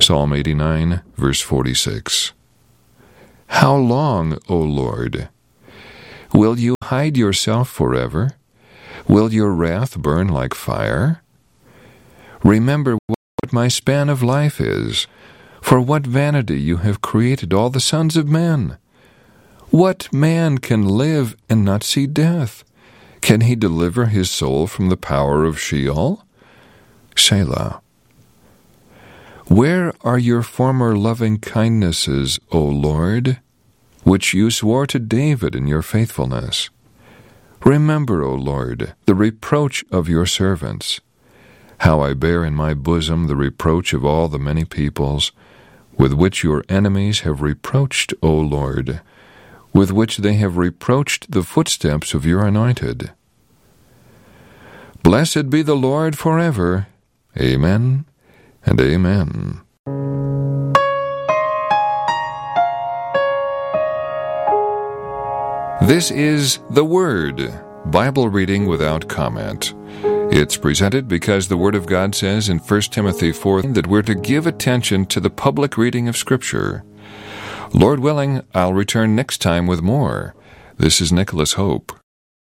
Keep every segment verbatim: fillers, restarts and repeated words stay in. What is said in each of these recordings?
Psalm eighty-nine, verse forty-six. How long, O Lord? Will you hide yourself forever? Will your wrath burn like fire? Remember what my span of life is. For what vanity you have created all the sons of men. What man can live and not see death? Can he deliver his soul from the power of Sheol? Selah. Where are your former loving kindnesses, O Lord, which you swore to David in your faithfulness? Remember, O Lord, the reproach of your servants, how I bear in my bosom the reproach of all the many peoples, with which your enemies have reproached, O Lord, with which they have reproached the footsteps of your anointed. Blessed be the Lord forever. Amen and amen. This is The Word, Bible reading without comment. It's presented because the Word of God says in First Timothy four that we're to give attention to the public reading of Scripture. Lord willing, I'll return next time with more. This is Nicholas Hope.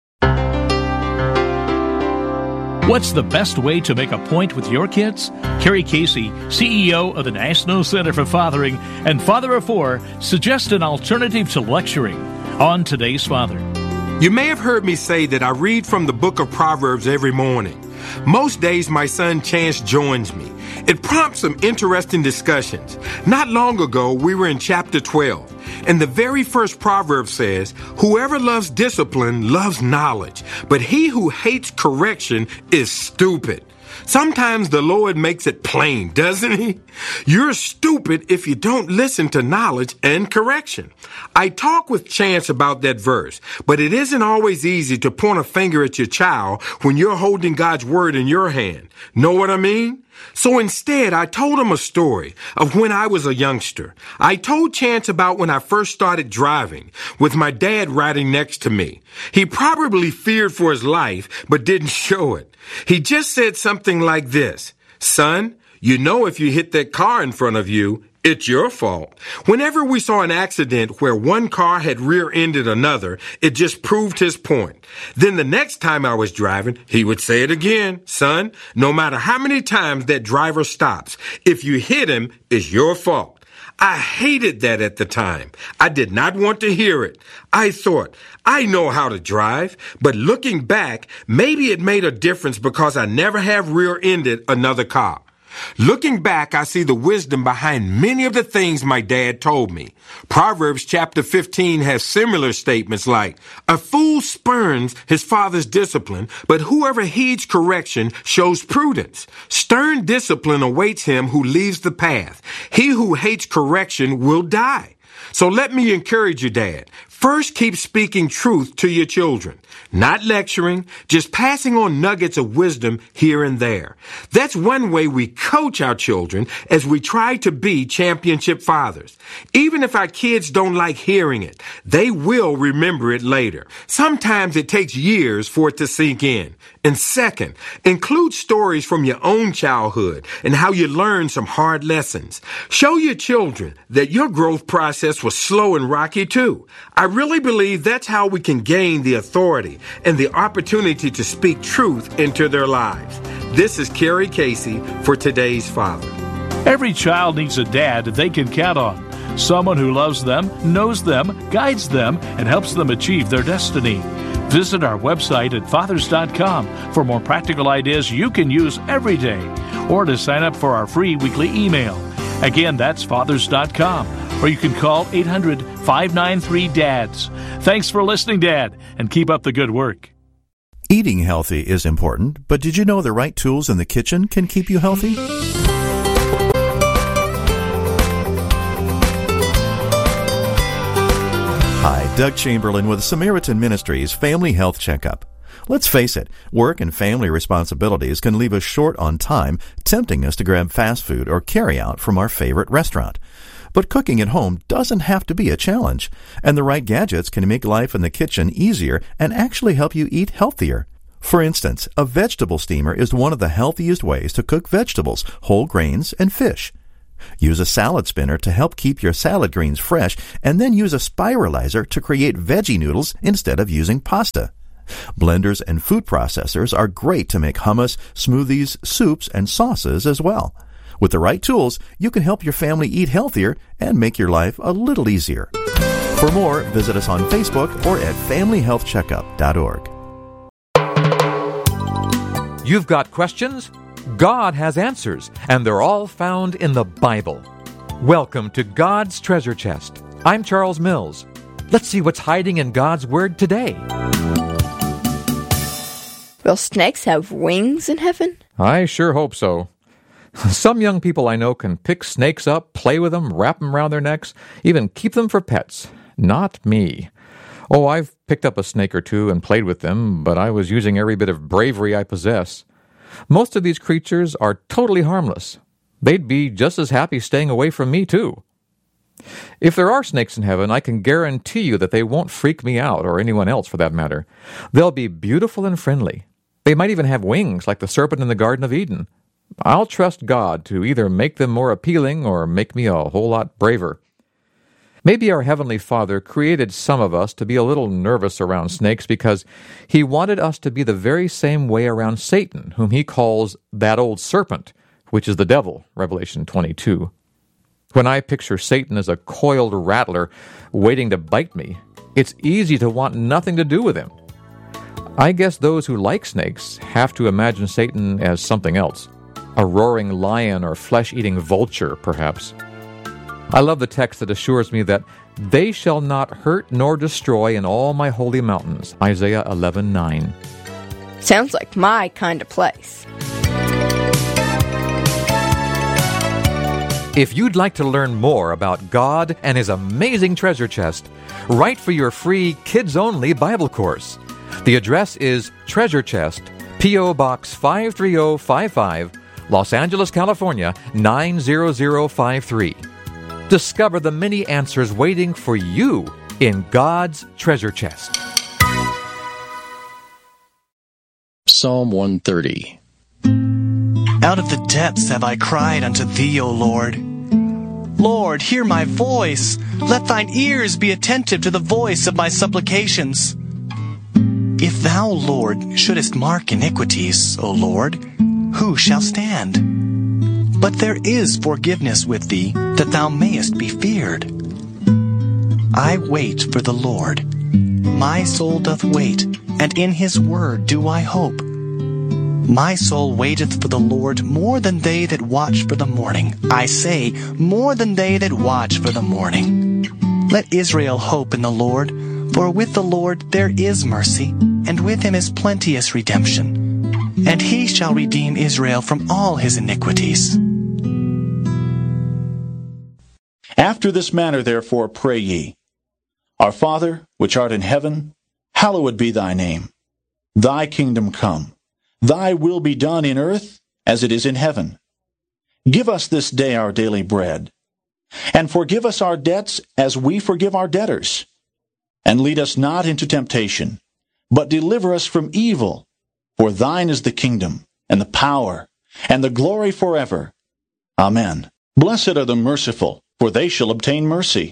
What's the best way to make a point with your kids? Kerry Casey, C E O of the National Center for Fathering and Father of Four, suggests an alternative to lecturing on Today's Father. You may have heard me say that I read from the book of Proverbs every morning. Most days my son Chance joins me. It prompts some interesting discussions. Not long ago, we were in chapter twelve, and the very first proverb says, "Whoever loves discipline loves knowledge, but he who hates correction is stupid." Sometimes the Lord makes it plain, doesn't he? You're stupid if you don't listen to knowledge and correction. I talk with Chance about that verse, but it isn't always easy to point a finger at your child when you're holding God's word in your hand. Know what I mean? So instead, I told him a story of when I was a youngster. I told Chance about when I first started driving, with my dad riding next to me. He probably feared for his life, but didn't show it. He just said something like this: "Son, you know if you hit that car in front of you, it's your fault." Whenever we saw an accident where one car had rear-ended another, it just proved his point. Then the next time I was driving, he would say it again: "Son, no matter how many times that driver stops, if you hit him, it's your fault." I hated that at the time. I did not want to hear it. I thought, I know how to drive, but looking back, maybe it made a difference because I never have rear-ended another car. Looking back, I see the wisdom behind many of the things my dad told me. Proverbs chapter fifteen has similar statements like, "A fool spurns his father's discipline, but whoever heeds correction shows prudence. Stern discipline awaits him who leaves the path. He who hates correction will die." So let me encourage you, Dad. First, keep speaking truth to your children. Not lecturing, just passing on nuggets of wisdom here and there. That's one way we coach our children as we try to be championship fathers. Even if our kids don't like hearing it, they will remember it later. Sometimes it takes years for it to sink in. And second, include stories from your own childhood and how you learned some hard lessons. Show your children that your growth process was slow and rocky too. I really believe that's how we can gain the authority and the opportunity to speak truth into their lives. This is Kerry Casey for Today's Father. Every child needs a dad they can count on. Someone who loves them, knows them, guides them, and helps them achieve their destiny. Visit our website at fathers dot com for more practical ideas you can use every day, or to sign up for our free weekly email. Again, that's fathers dot com, or you can call eight hundred, five nine three, D A D S. Thanks for listening, Dad, and keep up the good work. Eating healthy is important, but did you know the right tools in the kitchen can keep you healthy? Hi, Doug Chamberlain with Samaritan Ministries Family Health Checkup. Let's face it, work and family responsibilities can leave us short on time, tempting us to grab fast food or carry out from our favorite restaurant. But cooking at home doesn't have to be a challenge, and the right gadgets can make life in the kitchen easier and actually help you eat healthier. For instance, a vegetable steamer is one of the healthiest ways to cook vegetables, whole grains, and fish. Use a salad spinner to help keep your salad greens fresh, and then use a spiralizer to create veggie noodles instead of using pasta. Blenders and food processors are great to make hummus, smoothies, soups, and sauces as well. With the right tools, you can help your family eat healthier and make your life a little easier. For more, visit us on Facebook or at family health checkup dot org. You've got questions? God has answers, and they're all found in the Bible. Welcome to God's Treasure Chest. I'm Charles Mills. Let's see what's hiding in God's Word today. Will snakes have wings in heaven? I sure hope so. Some young people I know can pick snakes up, play with them, wrap them around their necks, even keep them for pets. Not me. Oh, I've picked up a snake or two and played with them, but I was using every bit of bravery I possess. Most of these creatures are totally harmless. They'd be just as happy staying away from me, too. If there are snakes in heaven, I can guarantee you that they won't freak me out, or anyone else for that matter. They'll be beautiful and friendly. They might even have wings like the serpent in the Garden of Eden. I'll trust God to either make them more appealing or make me a whole lot braver. Maybe our Heavenly Father created some of us to be a little nervous around snakes because He wanted us to be the very same way around Satan, whom He calls that old serpent, which is the devil, Revelation twenty-two. When I picture Satan as a coiled rattler waiting to bite me, it's easy to want nothing to do with him. I guess those who like snakes have to imagine Satan as something else, a roaring lion or flesh-eating vulture, perhaps. I love the text that assures me that they shall not hurt nor destroy in all my holy mountains, Isaiah eleven nine. Sounds like my kind of place. If you'd like to learn more about God and His amazing treasure chest, write for your free kids-only Bible course. The address is Treasure Chest, P O. Box five three zero five five, Los Angeles, California, nine zero zero five three. Discover the many answers waiting for you in God's treasure chest. Psalm one thirty. Out of the depths have I cried unto Thee, O Lord. Lord, hear my voice. Let Thine ears be attentive to the voice of my supplications. If Thou, Lord, shouldest mark iniquities, O Lord, who shall stand? But there is forgiveness with Thee, that Thou mayest be feared. I wait for the Lord. My soul doth wait, and in His word do I hope. My soul waiteth for the Lord more than they that watch for the morning. I say, more than they that watch for the morning. Let Israel hope in the Lord, for with the Lord there is mercy, and with Him is plenteous redemption. And He shall redeem Israel from all his iniquities. After this manner therefore pray ye, Our Father, which art in heaven, hallowed be Thy name. Thy kingdom come. Thy will be done in earth as it is in heaven. Give us this day our daily bread, and forgive us our debts as we forgive our debtors. And lead us not into temptation, but deliver us from evil. For Thine is the kingdom, and the power, and the glory forever. Amen. Blessed are the merciful, for they shall obtain mercy.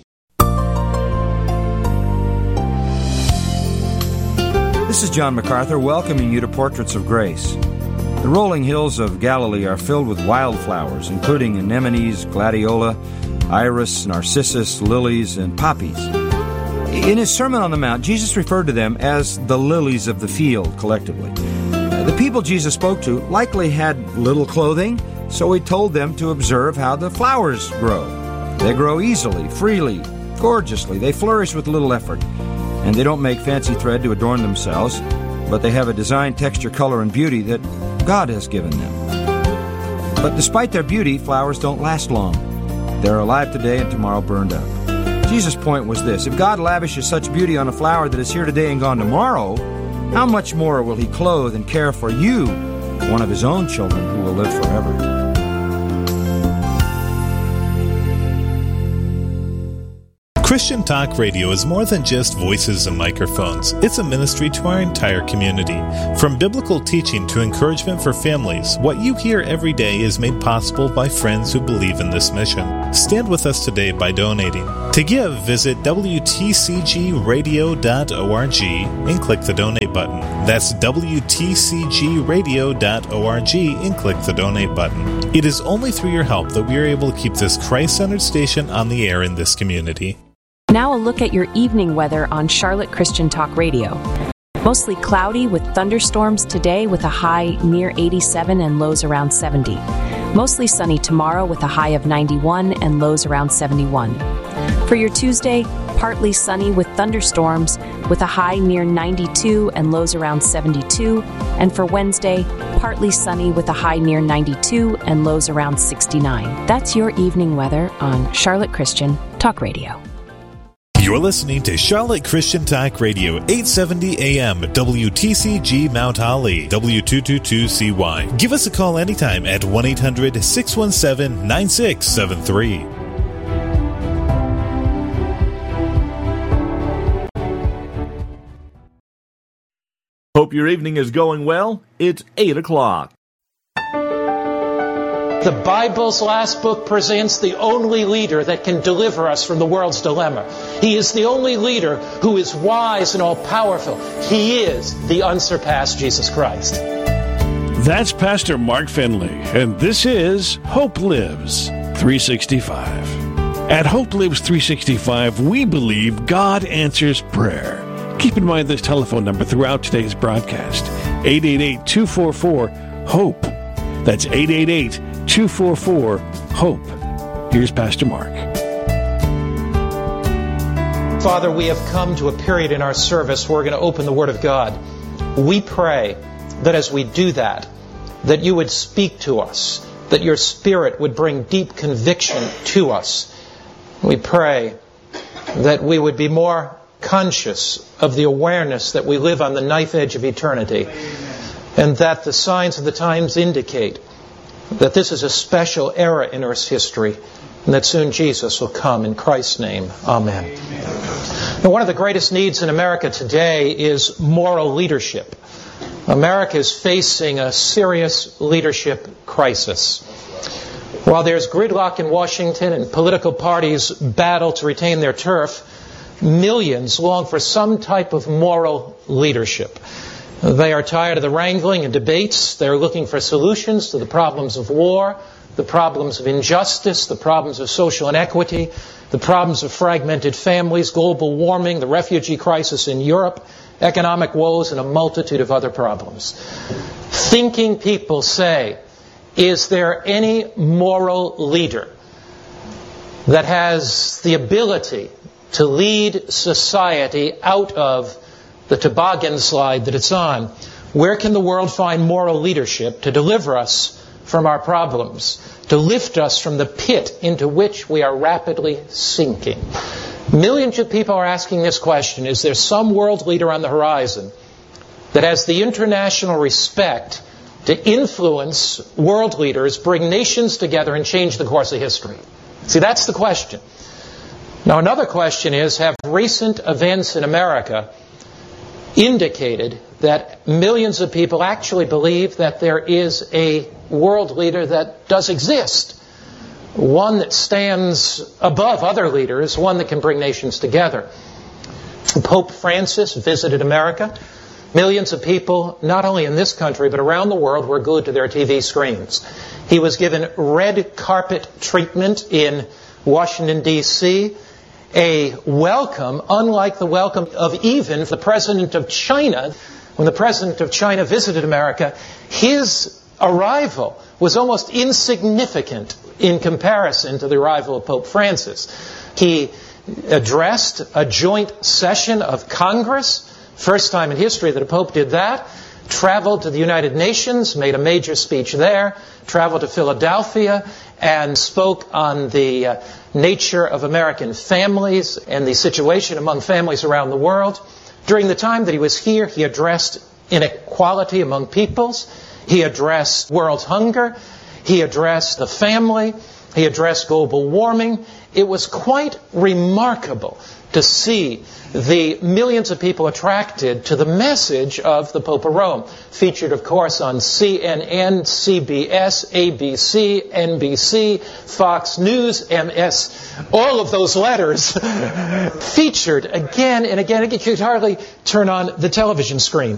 This is John MacArthur welcoming you to Portraits of Grace. The rolling hills of Galilee are filled with wildflowers, including anemones, gladiola, iris, narcissus, lilies, and poppies. In his Sermon on the Mount, Jesus referred to them as the lilies of the field, collectively. The people Jesus spoke to likely had little clothing, so he told them to observe how the flowers grow. They grow easily, freely, gorgeously. They flourish with little effort. And they don't make fancy thread to adorn themselves, but they have a design, texture, color, and beauty that God has given them. But despite their beauty, flowers don't last long. They're alive today and tomorrow burned up. Jesus' point was this: if God lavishes such beauty on a flower that is here today and gone tomorrow, how much more will He clothe and care for you, one of His own children who will live forever? Christian Talk Radio is more than just voices and microphones. It's a ministry to our entire community. From biblical teaching to encouragement for families, what you hear every day is made possible by friends who believe in this mission. Stand with us today by donating. To give, visit W T C G radio dot org and click the donate button. That's W T C G radio dot org and click the donate button. It is only through your help that we are able to keep this Christ-centered station on the air in this community. Now a look at your evening weather on Charlotte Christian Talk Radio. Mostly cloudy with thunderstorms today with a high near eighty-seven and lows around seventy. Mostly sunny tomorrow with a high of ninety-one and lows around seventy-one. For your Tuesday, partly sunny with thunderstorms with a high near ninety-two and lows around seventy-two. And for Wednesday, partly sunny with a high near ninety-two and lows around sixty-nine. That's your evening weather on Charlotte Christian Talk Radio. You're listening to Charlotte Christian Talk Radio, eight seventy A M, W T C G Mount Holly, W two twenty-two C Y. Give us a call anytime at one eight hundred six one seven nine six seven three. Hope your evening is going well. It's eight o'clock. The Bible's last book presents the only leader that can deliver us from the world's dilemma. He is the only leader who is wise and all-powerful. He is the unsurpassed Jesus Christ. That's Pastor Mark Finley, and this is Hope Lives three sixty-five. At Hope Lives three sixty-five, we believe God answers prayer. Keep in mind this telephone number throughout today's broadcast, eight eight eight, two four four, HOPE. That's eight eight eight, two four four, HOPE. Here's Pastor Mark. Father, we have come to a period in our service where we're going to open the Word of God. We pray that as we do that, that you would speak to us, that your Spirit would bring deep conviction to us. We pray that we would be more conscious of the awareness that we live on the knife edge of eternity, and that the signs of the times indicate that this is a special era in Earth's history, and that soon Jesus will come. In Christ's name, amen. Now, one of the greatest needs in America today is moral leadership. America is facing a serious leadership crisis. While there's gridlock in Washington and political parties battle to retain their turf, millions long for some type of moral leadership. They are tired of the wrangling and debates. They're looking for solutions to the problems of war, the problems of injustice, the problems of social inequity, the problems of fragmented families, global warming, the refugee crisis in Europe, economic woes, and a multitude of other problems. Thinking people say, is there any moral leader that has the ability to lead society out of the toboggan slide that it's on? Where can the world find moral leadership to deliver us from our problems, to lift us from the pit into which we are rapidly sinking? Millions of people are asking this question. Is there some world leader on the horizon that has the international respect to influence world leaders, bring nations together, and change the course of history? See, that's the question. Now, another question is, have recent events in America indicated that millions of people actually believe that there is a world leader that does exist, one that stands above other leaders, one that can bring nations together? Pope Francis visited America. Millions of people, not only in this country, but around the world, were glued to their T V screens. He was given red carpet treatment in Washington, D C, a welcome unlike the welcome of even the President of China. When the President of China visited America, his arrival was almost insignificant in comparison to the arrival of Pope Francis. He addressed a joint session of Congress, first time in history that a Pope did that, traveled to the United Nations, made a major speech there, traveled to Philadelphia, and spoke on the uh, nature of American families and the situation among families around the world. During the time that he was here, he addressed inequality among peoples. He addressed world hunger. He addressed the family. He addressed global warming. It was quite remarkable to see the millions of people attracted to the message of the Pope of Rome. Featured, of course, on C N N, C B S, A B C, N B C, Fox News, M S. All of those letters featured again and again. You could hardly turn on the television screen